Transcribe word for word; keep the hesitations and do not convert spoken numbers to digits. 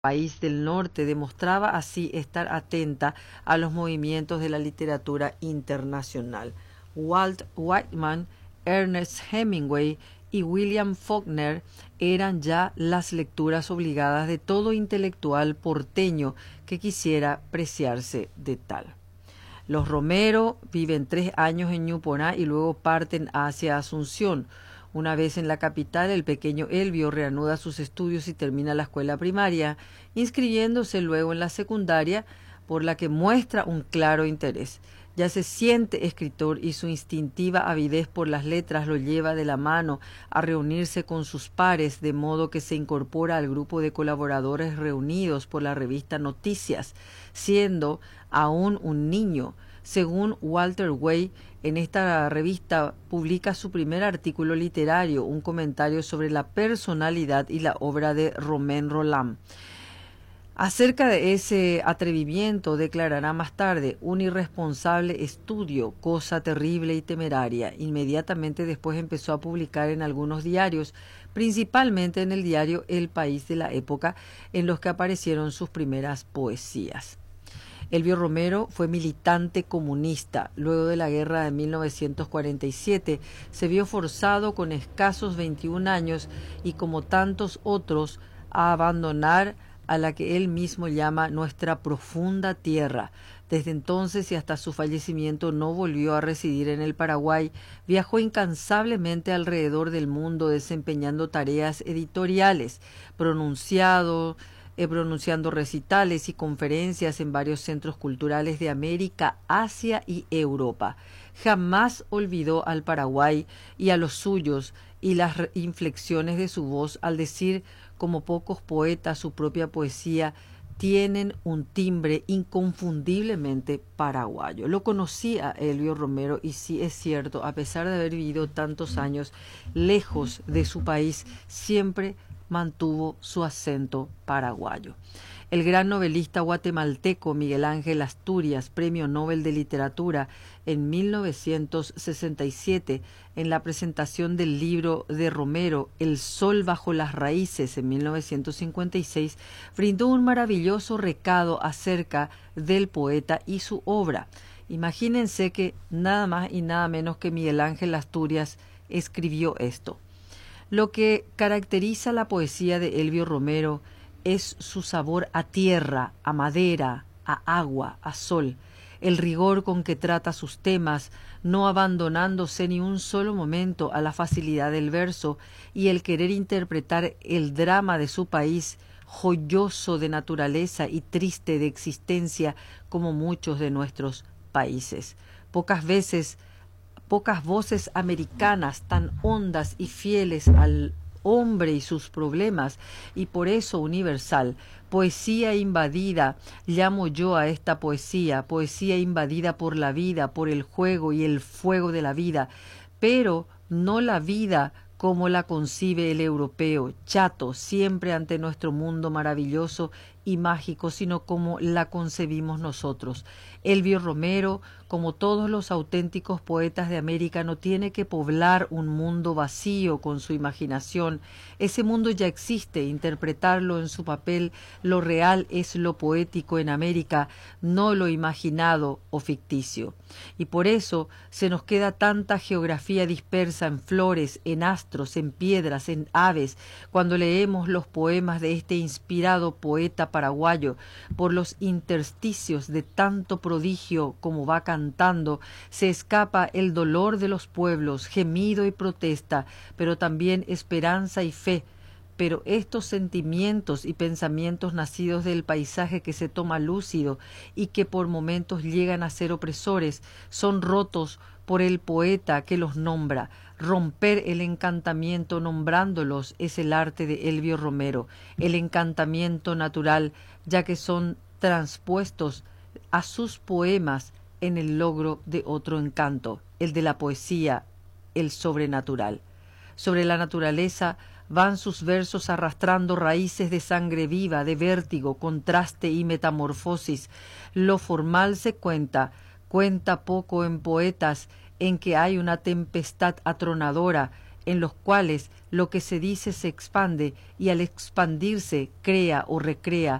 país del norte demostraba así estar atenta a los movimientos de la literatura internacional. Walt Whitman, Ernest Hemingway y William Faulkner eran ya las lecturas obligadas de todo intelectual porteño que quisiera preciarse de tal. Los Romero viven tres años en Ñuporá y luego parten hacia Asunción. Una vez en la capital, el pequeño Elvio reanuda sus estudios y termina la escuela primaria, inscribiéndose luego en la secundaria, por la que muestra un claro interés. Ya se siente escritor y su instintiva avidez por las letras lo lleva de la mano a reunirse con sus pares, de modo que se incorpora al grupo de colaboradores reunidos por la revista Noticias, siendo aún un niño. Según Walter Way, en esta revista publica su primer artículo literario, un comentario sobre la personalidad y la obra de Romain Rolland. Acerca de ese atrevimiento declarará más tarde: un irresponsable estudio, cosa terrible y temeraria. Inmediatamente después empezó a publicar en algunos diarios, principalmente en el diario El País de la época, en los que aparecieron sus primeras poesías. Elvio Romero fue militante comunista. Luego de la guerra de mil novecientos cuarenta y siete se vio forzado con escasos veintiún años y como tantos otros a abandonar a la que él mismo llama nuestra profunda tierra. Desde entonces y hasta su fallecimiento no volvió a residir en el Paraguay. Viajó incansablemente alrededor del mundo desempeñando tareas editoriales, pronunciado Eh, pronunciando recitales y conferencias en varios centros culturales de América, Asia y Europa. Jamás olvidó al Paraguay y a los suyos y las inflexiones de su voz al decir, como pocos poetas, su propia poesía tienen un timbre inconfundiblemente paraguayo. Lo conocí a Elvio Romero y sí es cierto, a pesar de haber vivido tantos años lejos de su país, siempre mantuvo su acento paraguayo. El gran novelista guatemalteco Miguel Ángel Asturias, Premio Nobel de Literatura en mil novecientos sesenta y siete, en la presentación del libro de Romero, El sol bajo las raíces, en mil novecientos cincuenta y seis, brindó un maravilloso recado acerca del poeta y su obra. Imagínense que nada más y nada menos que Miguel Ángel Asturias escribió esto. Lo que caracteriza la poesía de Elvio Romero es su sabor a tierra, a madera, a agua, a sol, el rigor con que trata sus temas, no abandonándose ni un solo momento a la facilidad del verso, y el querer interpretar el drama de su país, joyoso de naturaleza y triste de existencia, como muchos de nuestros países. Pocas veces Pocas voces americanas tan hondas y fieles al hombre y sus problemas, y por eso universal. Poesía invadida, llamo yo a esta poesía, poesía invadida por la vida, por el juego y el fuego de la vida, pero no la vida como la concibe el europeo, chato siempre ante nuestro mundo maravilloso y mágico, sino como la concebimos nosotros. Elvio Romero, como todos los auténticos poetas de América, no tiene que poblar un mundo vacío con su imaginación. Ese mundo ya existe, interpretarlo en su papel. Lo real es lo poético en América, no lo imaginado o ficticio. Y por eso se nos queda tanta geografía dispersa en flores, en astros, en piedras, en aves, cuando leemos los poemas de este inspirado poeta paraguayo. Por los intersticios de tanto prodigio como va cantando, se escapa el dolor de los pueblos, gemido y protesta, pero también esperanza y fe. Pero estos sentimientos y pensamientos nacidos del paisaje que se toma lúcido y que por momentos llegan a ser opresores, son rotos por el poeta que los nombra. Romper el encantamiento nombrándolos es el arte de Elvio Romero, el encantamiento natural, ya que son transpuestos a sus poemas en el logro de otro encanto, el de la poesía, el sobrenatural. Sobre la naturaleza van sus versos arrastrando raíces de sangre viva, de vértigo, contraste y metamorfosis. Lo formal se cuenta, cuenta poco en poetas, en que hay una tempestad atronadora, en los cuales lo que se dice se expande y al expandirse crea o recrea